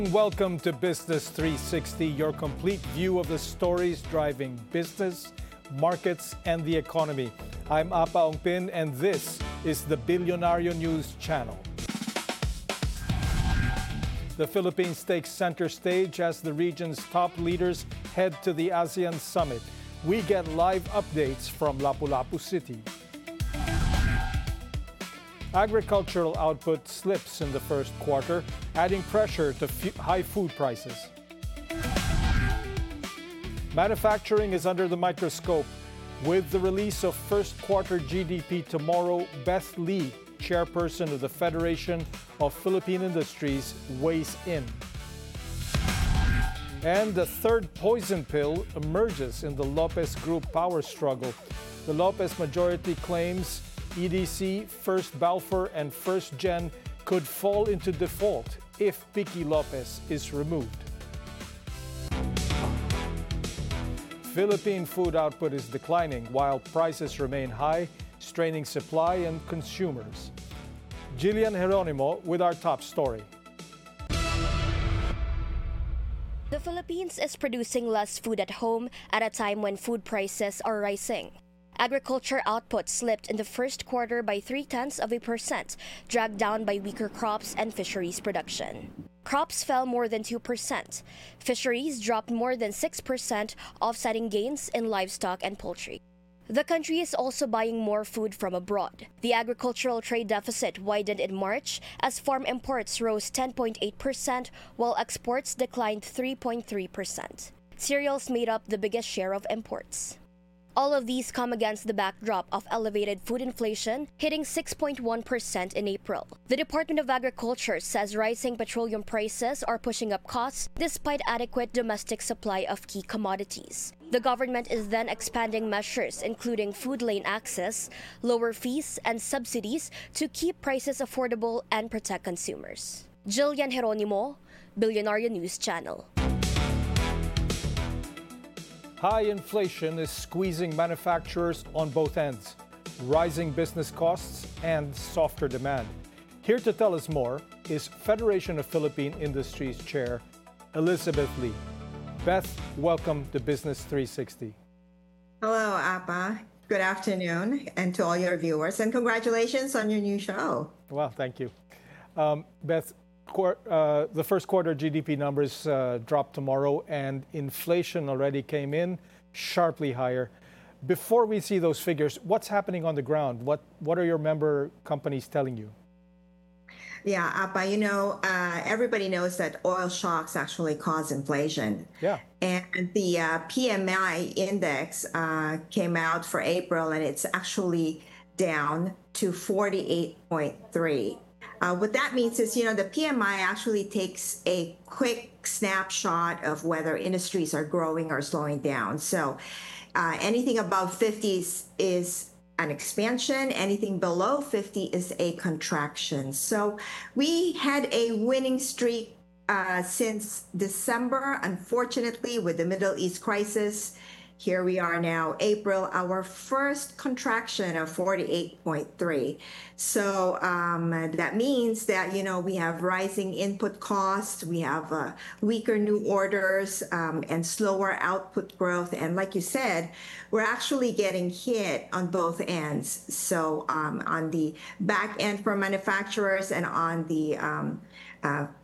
Welcome to Business 360, your complete view of the stories driving business, markets, and the economy. I'm Apa Ongpin, and this is the Bilyonaryo News Channel. The Philippines takes center stage as the region's top leaders head to the ASEAN Summit. We get live updates from Lapu-Lapu City. Agricultural output slips in the first quarter, adding pressure to high food prices. Manufacturing is under the microscope. With the release of first quarter GDP tomorrow, Beth Lee, chairperson of the Federation of Philippine Industries, weighs in. And the third poison pill emerges in the Lopez Group power struggle. The Lopez majority claims EDC, First Balfour, and First Gen could fall into default if Piqui Lopez is removed. Philippine food output is declining while prices remain high, straining supply and consumers. Jillian Geronimo with our top story. The Philippines is producing less food at home at a time when food prices are rising. Agriculture output slipped in the first quarter by 0.3%, dragged down by weaker crops and fisheries production. Crops fell more than 2%. Fisheries dropped more than 6%, offsetting gains in livestock and poultry. The country is also buying more food from abroad. The agricultural trade deficit widened in March as farm imports rose 10.8%, while exports declined 3.3%. Cereals made up the biggest share of imports. All of these come against the backdrop of elevated food inflation, hitting 6.1% in April. The Department of Agriculture says rising petroleum prices are pushing up costs despite adequate domestic supply of key commodities. The government is then expanding measures including food lane access, lower fees, and subsidies to keep prices affordable and protect consumers. Jillian Geronimo, Bilyonaryo News Channel. High inflation is squeezing manufacturers on both ends, rising business costs and softer demand. Here to tell us more is Federation of Philippine Industries Chair Elizabeth Lee. Beth, welcome to Business 360. Hello, Apa. Good afternoon, and to all your viewers, and congratulations on your new show. Well, thank you. Beth, the first quarter GDP numbers drop tomorrow, and inflation already came in sharply higher. Before we see those figures, what's happening on the ground? What are your member companies telling you? Yeah, Apa, everybody knows that oil shocks actually cause inflation. Yeah. And the PMI index came out for April, and it's actually down to 48.3. What that means is, the PMI actually takes a quick snapshot of whether industries are growing or slowing down. So anything above 50 is an expansion. Anything below 50 is a contraction. So we had a winning streak since December. Unfortunately, with the Middle East crisis, here we are now, April, our first contraction of 48.3. So that means that, we have rising input costs, we have weaker new orders and slower output growth. And like you said, we're actually getting hit on both ends. So on the back end for manufacturers and on the